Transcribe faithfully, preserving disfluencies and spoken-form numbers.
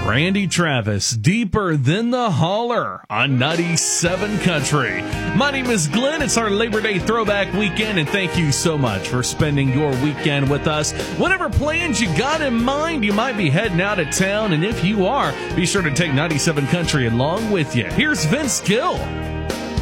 Randy Travis, Deeper Than the Holler on ninety-seven Country. My name is Glenn. It's our Labor Day throwback weekend, and thank you so much for spending your weekend with us. Whatever plans you got in mind, you might be heading out of town, and if you are, be sure to take ninety-seven Country along with you. Here's Vince Gill.